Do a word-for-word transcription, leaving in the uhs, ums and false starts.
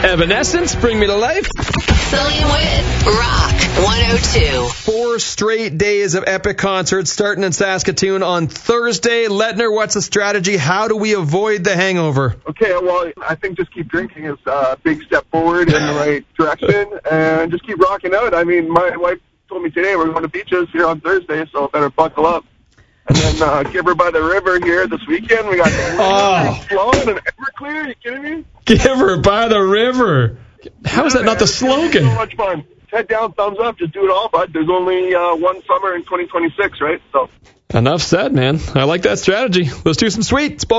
Evanescence, Bring Me to Life. Sully and Wit, Rock one oh two. Four straight days of epic concerts starting in Saskatoon on Thursday. Lettner, what's the strategy? How do we avoid the hangover? Okay, well, I think just keep drinking is a big step forward in the right direction, and just keep rocking out. I mean, my wife told me today we're going to beaches here on Thursday, so better buckle up. And then uh, Give Her by the River here this weekend. We got oh. Sloan and Everclear. Are you kidding me? Give Her by the River. How yeah, is that man, not the slogan? So much fun. Head down, thumbs up. Just do it all, bud. There's only uh, one summer in twenty twenty-six, right? So. Enough said, man. I like that strategy. Let's do some sweets.